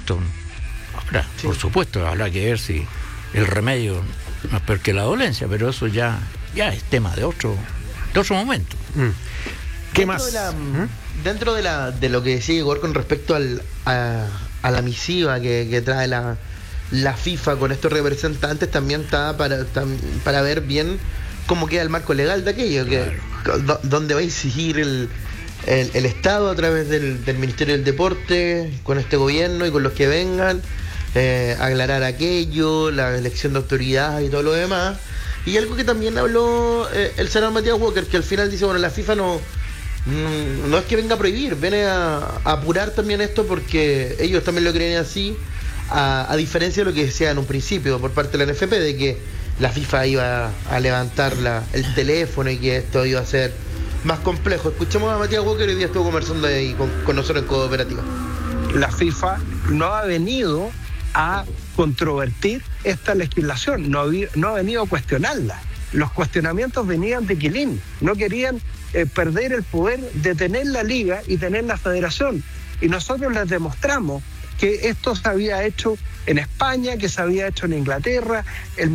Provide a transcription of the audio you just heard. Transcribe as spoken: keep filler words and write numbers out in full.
esto. Ahora, sí. Por supuesto, habrá que ver si el remedio no es peor que la dolencia, pero eso ya, ya es tema de otro, de otro momento. Mm. ¿Qué dentro más? De la, ¿Mm? Dentro de la de lo que decía Igor con respecto al, a, a la misiva que, que trae la, la FIFA con estos representantes, también está para, tam, para ver bien cómo queda el marco legal de aquello, que claro. Dónde va a exigir el, el, el Estado a través del, del Ministerio del Deporte, con este gobierno y con los que vengan, eh, aclarar aquello, la elección de autoridad y todo lo demás. Y algo que también habló eh, el senador Matías Walker, que al final dice, bueno, la FIFA no no, no es que venga a prohibir, viene a, a apurar también esto porque ellos también lo creen así, a, a diferencia de lo que decía en un principio por parte de la N F P, de que la FIFA iba a levantar la, el teléfono y que esto iba a ser más complejo. Escuchemos a Matías Walker, hoy día estuvo conversando ahí con, con nosotros en Cooperativa. La FIFA no ha venido a controvertir esta legislación, no, no ha venido a cuestionarla. Los cuestionamientos venían de Quilín, no querían eh, perder el poder de tener la liga y tener la federación. Y nosotros les demostramos que esto se había hecho en España, que se había hecho en Inglaterra, el